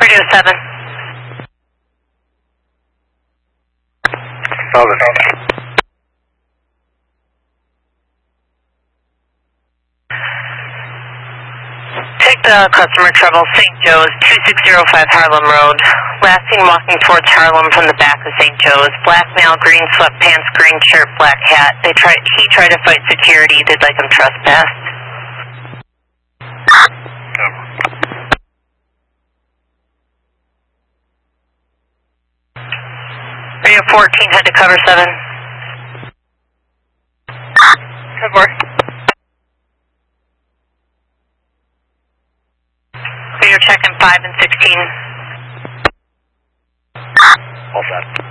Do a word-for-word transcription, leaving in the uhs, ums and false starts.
Radio seven. Seven. Take the customer trouble, Saint Joe's, two six zero five Harlem Road. Last seen walking towards Harlem from the back of Saint Joe's. Black male, green sweatpants, green shirt, black hat. They tried. He tried to fight security. They'd like him trespassed. Radio fourteen, head to cover seven. Cover. So you're checking five and sixteen. All set.